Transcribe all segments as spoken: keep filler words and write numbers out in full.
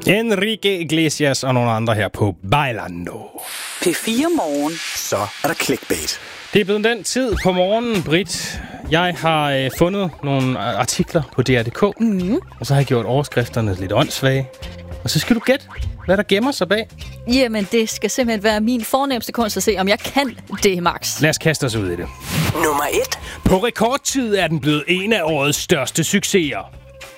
Enrique Iglesias og nogle andre her på Bailando. P fire Morgen. Så er der clickbait. Det er blevet den tid på morgenen, Britt. Jeg har øh, fundet nogle artikler på D R punktum d k, mm. og så har jeg gjort overskrifterne lidt åndssvage. Og så skal du gætte, hvad der gemmer sig bag. Jamen, det skal simpelthen være min fornemmeste kunst at se, om jeg kan det, Max. Lad os kaste os ud i det. Nummer et. På rekordtid er den blevet en af årets største succeser.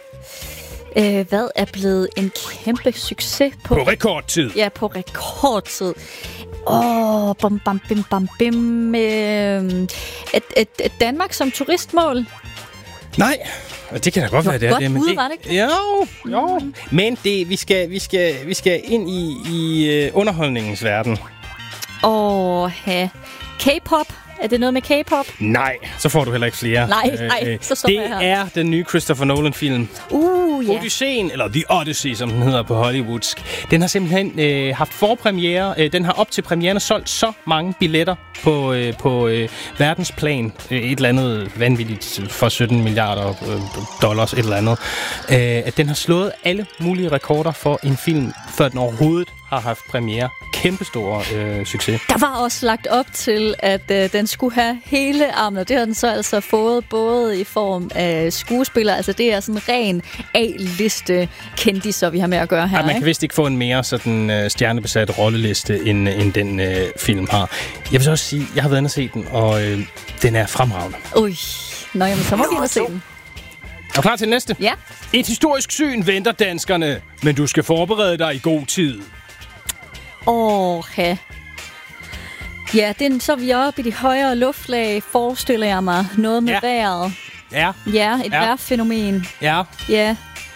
Øh, hvad er blevet en kæmpe succes på... På rekordtid. Ja, på rekordtid. Åh, oh, bam, bam, bim, bam, bim. Øh, et, et, et Danmark som turistmål? Nej, det kan da godt være, det er godt det. Bud, det var det ikke? Jo, jo. Mm. Men det, vi, skal, vi, skal, vi skal ind i, i uh, underholdningens verden. Åh, ha. K-pop? Er det noget med K-pop? Nej, så får du heller ikke flere. Nej, nej, øh, så står jeg Det her. er den nye Christopher Nolan-film. Uh, ja. Odysseen, eller The Odyssey, som den hedder på hollywoodsk. Den har simpelthen øh, haft forpremiere. Øh, den har op til premieren solgt så mange billetter på, øh, på øh, verdensplan. Øh, et eller andet vanvittigt for sytten milliarder øh, dollars, et eller andet. Øh, at den har slået alle mulige rekorder for en film, før den overhovedet har haft premiere. Kæmpestor øh, succes. Der var også lagt op til, at øh, den skulle have hele armen, og det har den så altså fået både i form af skuespillere, altså det er sådan ren A-liste kendiser, vi har med at gøre her. Ja, man kan ikke? vist ikke få en mere sådan øh, stjernebesat rolleliste, end, end den øh, film har. Jeg vil så også sige, jeg har været inde og set den, og øh, den er fremragende. Ui, nå jamen, så må vi ind og se den. Er du klar til den næste? Ja. Et historisk syn venter danskerne, men du skal forberede dig i god tid. Åh, ja. Ja, den, så er vi oppe i de højere luftlag, forestiller jeg mig. Noget med Ja. vejret. Ja, Ja, et Ja. vejrfænomen. ja. Ja.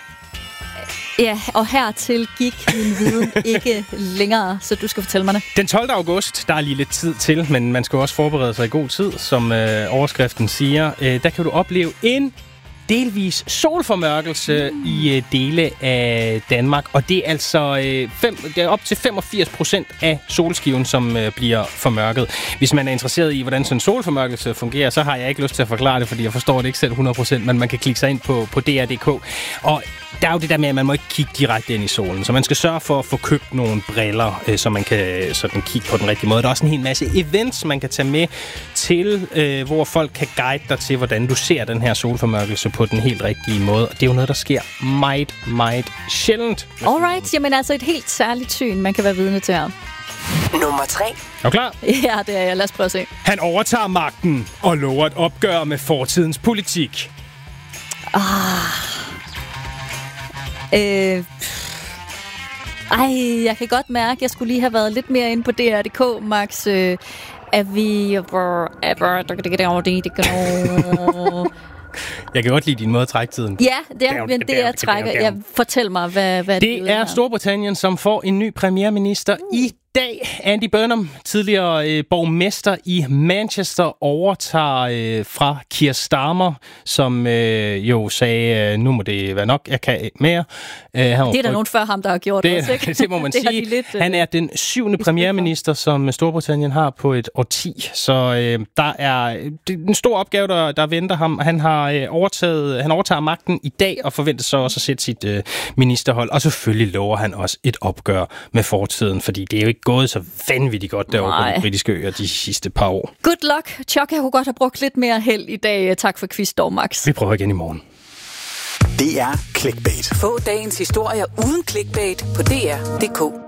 Ja, og hertil gik min viden ikke længere, så du skal fortælle mig det. Den tolvte august, der er lige lidt tid til, men man skal også forberede sig i god tid, som øh, overskriften siger. Øh, der kan du opleve en delvis solformørkelse mm. i øh, dele af Danmark, og det er altså øh, fem, det er op til femogfirs procent af solskiven, som øh, bliver formørket. Hvis man er interesseret i, hvordan sådan en solformørkelse fungerer, så har jeg ikke lyst til at forklare det, fordi jeg forstår det ikke selv hundrede procent, men man kan klikke sig ind på, på D R punktum d k. Og der er jo det der med, at man må ikke kigge direkte ind i solen, så man skal sørge for at få købt nogle briller, øh, så man kan sådan kigge på den rigtige måde. Der er også en hel masse events, man kan tage med til, øh, hvor folk kan guide dig til, hvordan du ser den her solformørkelse på den helt rigtige måde. Og det er jo noget, der sker meget, meget sjældent. Alright, jamen altså et helt særligt syn, man kan være vidne til her. Nummer tre. Er du klar? Ja, det er jeg. Lad os prøve at se. Han overtager magten og lover et opgør med fortidens politik. Ah. Øh... Ej, jeg kan godt mærke, at jeg skulle lige have været lidt mere inde på D R punktum d k, Max. Øh, er vi... Jeg kan godt lide din måde at trække tiden. Ja, det er, men det jeg trækker. Jeg fortæl mig, hvad, hvad det er. Det er Storbritannien, som får en ny premierminister uh. i dag. Andy Burnham, tidligere øh, borgmester i Manchester, overtager øh, fra Keir Starmer, som øh, jo sagde, øh, nu må det være nok, jeg kan ikke mere. Øh, det er der nogen før ham, der har gjort det, også, ikke? Det må man det sige. Lidt, øh, han er den syvende premierminister, som Storbritannien har på et årti. Så øh, der er det er en stor opgave, der, der venter ham. Han har øh, overtaget, han overtager magten i dag, og forventes så også at sætte sit øh, ministerhold. Og selvfølgelig lover han også et opgør med fortiden, fordi det er jo ikke gået så vanvittigt godt derovre på de britiske øer de sidste par år. Good luck. Chuck, jeg kunne godt have brugt lidt mere held i dag. Tak for quiz, dog, Max. Vi prøver igen i morgen. Det er clickbait. Få dagens historier uden clickbait på D R punktum d k.